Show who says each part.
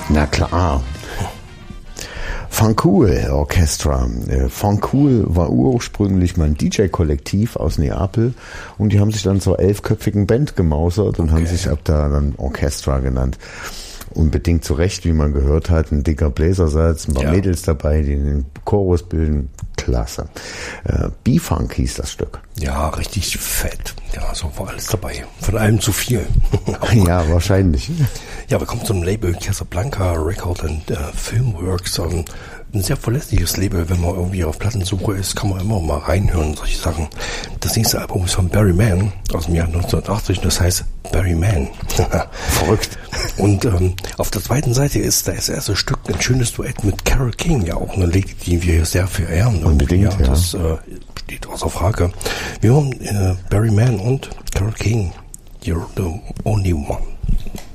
Speaker 1: Na klar. Fancool Orchestra. Fancool war ursprünglich mal ein DJ-Kollektiv aus Neapel und die haben sich dann zur 11-köpfigen Band gemausert und haben sich ab da dann Orchestra genannt. Unbedingt zu Recht, wie man gehört hat, ein dicker Bläsersatz, ein paar Mädels dabei, die den Chorus bilden. Klasse. B-Funk hieß das Stück.
Speaker 2: Ja, richtig fett. Ja, so war alles dabei. Von allem zu viel.
Speaker 1: Ja, wahrscheinlich.
Speaker 2: Ja, wir kommen zum Label Casablanca Record and Filmworks. Ein sehr verlässliches Label, wenn man irgendwie auf Plattensuche ist, kann man immer mal reinhören, solche Sachen. Das nächste Album ist von Barry Mann aus dem Jahr 1980 und das heißt Barry Mann.
Speaker 1: Verrückt.
Speaker 2: Und auf der zweiten Seite ist das erste Stück ein schönes Duett mit Carole King, ja auch eine Lady, die wir sehr verehren.
Speaker 1: Unbedingt, ja.
Speaker 2: Das steht außer Frage. Wir haben Barry Mann und Carole King, You're the Only One.